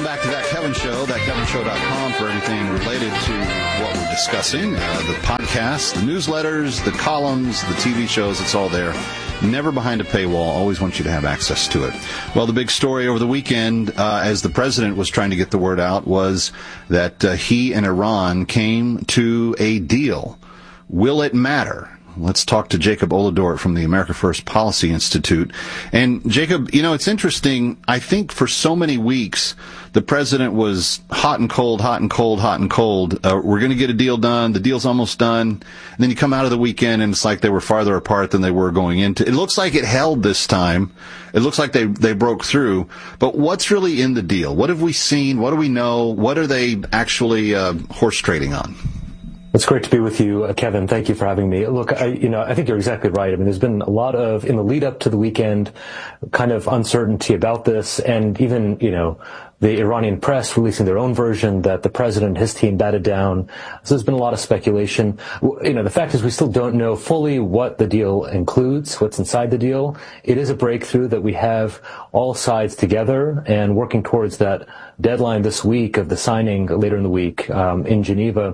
back to That Kevin Show, thatkevinshow.com for everything related to what we're discussing. The podcast, the newsletters, the columns, the TV shows, it's all there. Never behind a paywall. Always want you to have access to it. Well, the big story over the weekend, as the president was trying to get the word out, was that he and Iran came to a deal. Will it matter? Let's talk to Jacob Oladort from the America First Policy Institute. And Jacob, you know, it's interesting. I think for so many weeks, the president was hot and cold, hot and cold, hot and cold. We're going to get a deal done. The deal's almost done. And then you come out of the weekend and it's like they were farther apart than they were going into. It looks like it held this time. It looks like they broke through. But what's really in the deal? What have we seen? What do we know? What are they actually horse trading on? It's great to be with you, Kevin. Thank you for having me. Look, I think you're exactly right. I mean, there's been a lot of, in the lead up to the weekend, kind of uncertainty about this, and even, the Iranian press releasing their own version that the president and his team batted down. So there's been a lot of speculation. The fact is we still don't know fully what the deal includes, what's inside the deal. It is a breakthrough that we have all sides together and working towards that deadline this week of the signing later in the week in Geneva.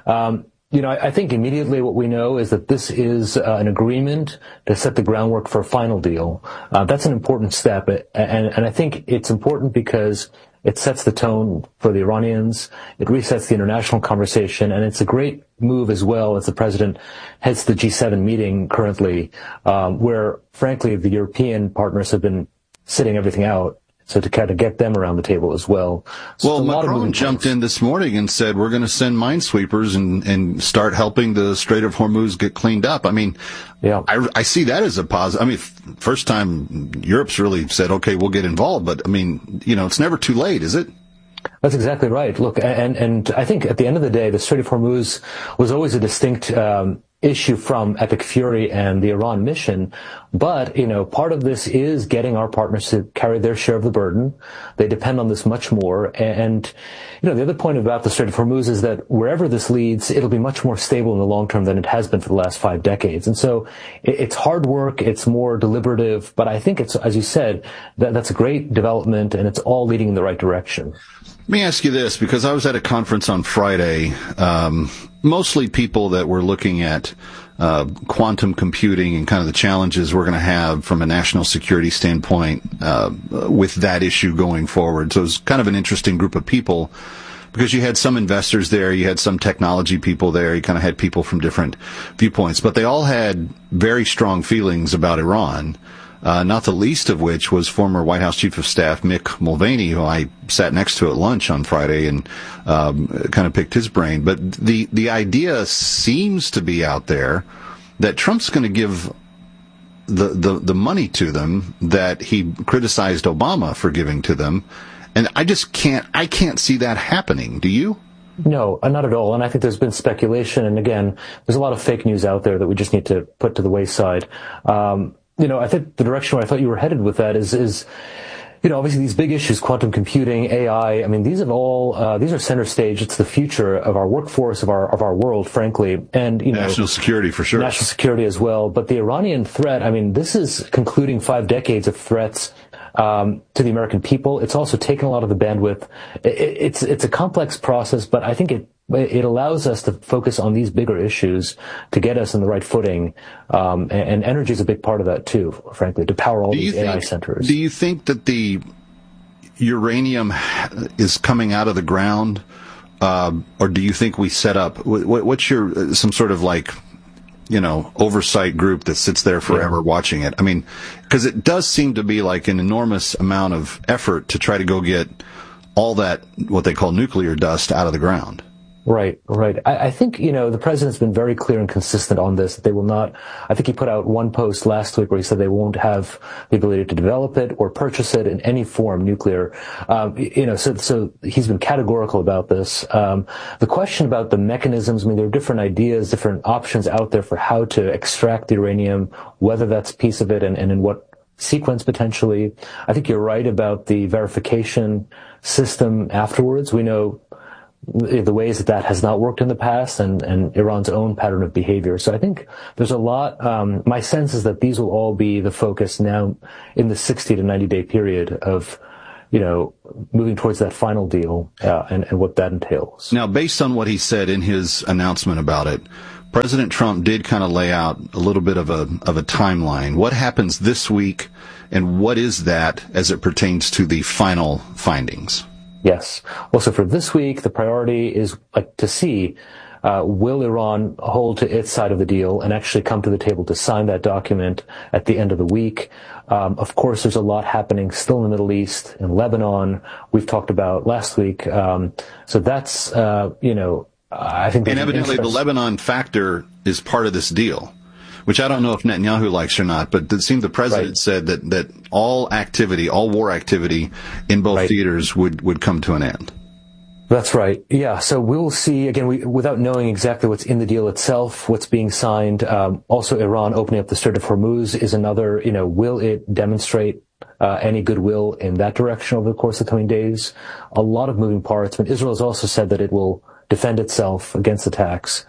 I think immediately what we know is that this is an agreement to set the groundwork for a final deal. That's an important step, and I think it's important because it sets the tone for the Iranians. It resets the international conversation, and it's a great move as well as the president heads the G7 meeting currently, where, frankly, the European partners have been sitting everything out. So to kind of get them around the table as well. So well, Macron jumped in this morning and said, we're going to send minesweepers and start helping the Strait of Hormuz get cleaned up. I mean, yeah. I see that as a positive. I mean, first time Europe's really said, okay, we'll get involved. But, I mean, it's never too late, is it? That's exactly right. Look, and I think at the end of the day, the Strait of Hormuz was always a distinct issue from Epic Fury and the Iran mission. But, part of this is getting our partners to carry their share of the burden. They depend on this much more. And, the other point about the Strait of Hormuz is that wherever this leads, it'll be much more stable in the long term than it has been for the last 5 decades. And so it's hard work. It's more deliberative. But I think it's, as you said, that's a great development, and it's all leading in the right direction. Let me ask you this, because I was at a conference on Friday, mostly people that were looking at quantum computing and kind of the challenges we're going to have from a national security standpoint with that issue going forward. So it was kind of an interesting group of people because you had some investors there, you had some technology people there, you kind of had people from different viewpoints, but they all had very strong feelings about Iran. Not the least of which was former White House Chief of Staff Mick Mulvaney, who I sat next to at lunch on Friday and kind of picked his brain. But the idea seems to be out there that Trump's going to give the money to them that he criticized Obama for giving to them, and I can't see that happening. Do you? No, not at all. And I think there's been speculation, and again, there's a lot of fake news out there that we just need to put to the wayside. I think the direction where I thought you were headed with that is obviously these big issues, quantum computing, AI, I mean, these are center stage. It's the future of our workforce, of our world, frankly. And, national security for sure. National security as well. But the Iranian threat, I mean, this is concluding 5 decades of threats to the American people. It's also taken a lot of the bandwidth. It's a complex process, but I think it allows us to focus on these bigger issues to get us in the right footing. And energy is a big part of that too, frankly, to power all these AI centers. Do you think that the uranium is coming out of the ground? Or do you think we set up, what's your, some sort of oversight group that sits there forever watching it? I mean, because it does seem to be like an enormous amount of effort to try to go get all that, what they call nuclear dust, out of the ground. Right. I think, the president's been very clear and consistent on this. They will not, I think he put out one post last week where he said they won't have the ability to develop it or purchase it in any form, nuclear. So he's been categorical about this. The question about the mechanisms, I mean, there are different ideas, different options out there for how to extract the uranium, whether that's a piece of it and in what sequence potentially. I think you're right about the verification system afterwards. We know the ways that has not worked in the past and Iran's own pattern of behavior. So I think there's a lot, my sense is that these will all be the focus now in the 60 to 90 day period of moving towards that final deal and what that entails. Now, based on what he said in his announcement about it, President Trump did kind of lay out a little bit of a timeline. What happens this week, and what is that as it pertains to the final findings? Yes. Well, so for this week, the priority is to see will Iran hold to its side of the deal and actually come to the table to sign that document at the end of the week. Of course, there's a lot happening still in the Middle East, in Lebanon, we've talked about last week. So that's, I think... And evidently the Lebanon factor is part of this deal, which I don't know if Netanyahu likes or not, but it seemed the president said that all war activity in both theaters would come to an end. That's right. Yeah. So we'll see, again, without knowing exactly what's in the deal itself, what's being signed. Also, Iran opening up the Strait of Hormuz is another, will it demonstrate any goodwill in that direction over the course of the coming days? A lot of moving parts. But Israel has also said that it will defend itself against attacks.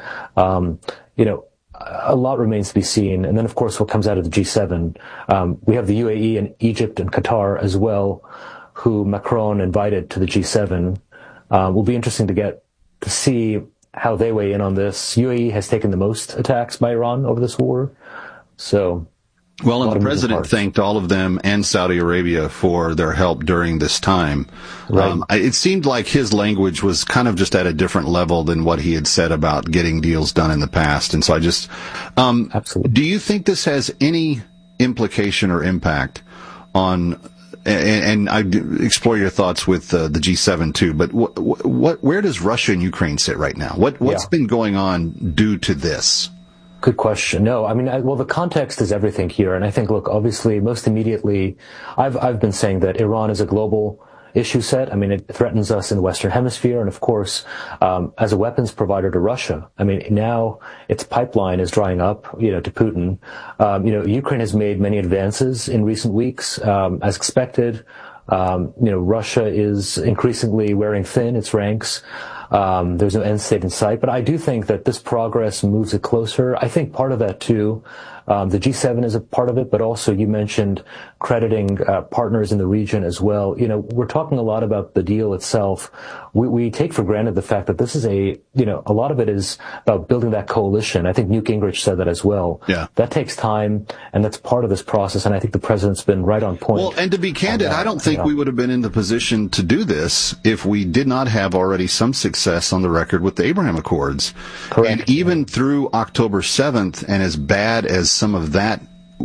A lot remains to be seen. And then, of course, what comes out of the G7. We have the UAE and Egypt and Qatar as well, who Macron invited to the G7. Will be interesting to see how they weigh in on this. UAE has taken the most attacks by Iran over this war. So, well, and the president thanked all of them and Saudi Arabia for their help during this time. Right. It seemed like his language was kind of just at a different level than what he had said about getting deals done in the past. And so I just, absolutely. Do you think this has any implication or impact on, and I explore your thoughts with the G7 too, but where does Russia and Ukraine sit right now? What's been going on due to this? Good question. No, I mean, the context is everything here. And I think, look, obviously, most immediately, I've been saying that Iran is a global issue set. I mean, it threatens us in the Western Hemisphere. And of course, as a weapons provider to Russia, I mean, now its pipeline is drying up, to Putin. Ukraine has made many advances in recent weeks, as expected. Russia is increasingly wearing thin its ranks. There's no end state in sight, but I do think that this progress moves it closer. I think part of that too, the G7 is a part of it, but also you mentioned crediting partners in the region as well. We're talking a lot about the deal itself. We take for granted the fact that this is a lot of it is about building that coalition. I think Newt Gingrich said that as well. Yeah. That takes time, and that's part of this process, and I think the president's been right on point. Well, and to be candid, I don't think we would have been in the position to do this if we did not have already some success on the record with the Abraham Accords. Correct. And even through October 7th, and as bad as some of that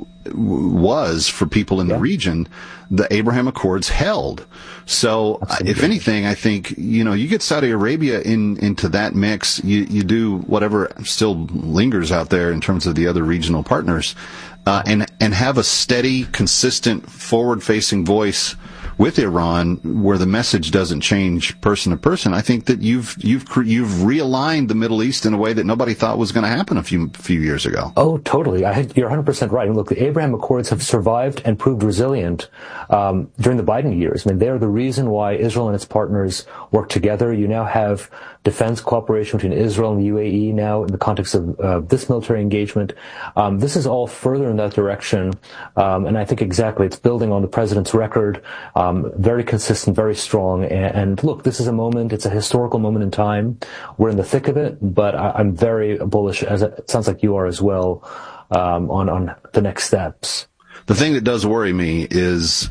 was for people in the region, the Abraham Accords held. So if anything, I think, you get Saudi Arabia into that mix, you do whatever still lingers out there in terms of the other regional partners, and have a steady, consistent, forward-facing voice with Iran, where the message doesn't change person to person. I think that you've realigned the Middle East in a way that nobody thought was going to happen a few years ago. Oh, totally. You're 100% right. And look, the Abraham Accords have survived and proved resilient during the Biden years. I mean, they're the reason why Israel and its partners work together. You now have defense cooperation between Israel and the UAE now in the context of this military engagement. This is all further in that direction. And I think exactly it's building on the president's record. Very consistent, very strong. And look, this is a moment, it's a historical moment in time. We're in the thick of it, but I'm very bullish, as it sounds like you are as well, on the next steps. The thing that does worry me is,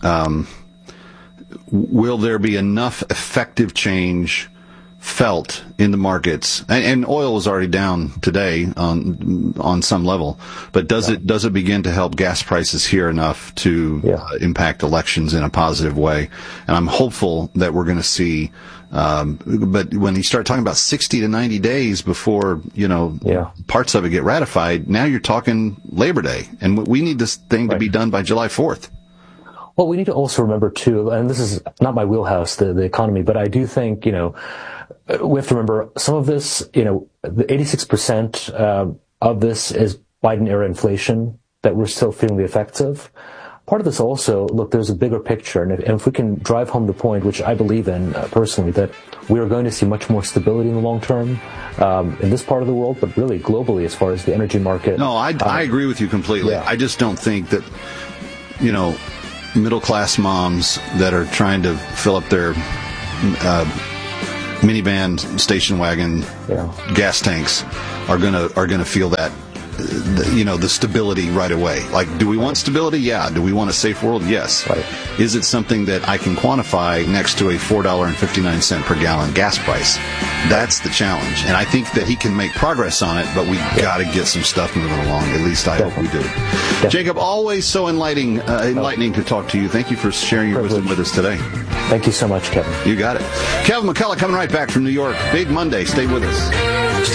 will there be enough effective change felt in the markets? And oil is already down today on some level, but does it begin to help gas prices here enough to impact elections in a positive way? And I'm hopeful that we're going to see, but when you start talking about 60 to 90 days before, parts of it get ratified, now you're talking Labor Day, and we need this thing to be done by July 4th. Well, we need to also remember too, and this is not my wheelhouse, the economy, but I do think, we have to remember some of this, the 86% of this is Biden-era inflation that we're still feeling the effects of. Part of this also, look, there's a bigger picture, and if we can drive home the point, which I believe in personally, that we are going to see much more stability in the long term in this part of the world, but really globally as far as the energy market. No, I agree with you completely. Yeah. I just don't think that, middle-class moms that are trying to fill up their minivan, station wagon, gas tanks are gonna feel that, the stability right away. Like, do we want stability? Yeah. Do we want a safe world? Yes. Right. Is it something that I can quantify next to a $4.59 per gallon gas price? That's the challenge. And I think that he can make progress on it, but we got to get some stuff moving along. At least I hope we do. Definitely. Jacob, always so enlightening to talk to you. Thank you for sharing your wisdom with us today. Thank you so much, Kevin. You got it. Kevin McCullough coming right back from New York. Big Monday. Stay with us.